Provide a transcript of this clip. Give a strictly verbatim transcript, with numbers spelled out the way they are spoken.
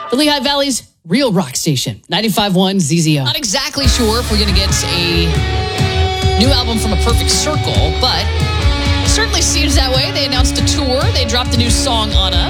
the Lehigh Valley's real rock station, ninety-five point one Z Z O. Not exactly sure if we're going to get a new album from A Perfect Circle, but it certainly seems that way. They announced a tour. They dropped a new song on us.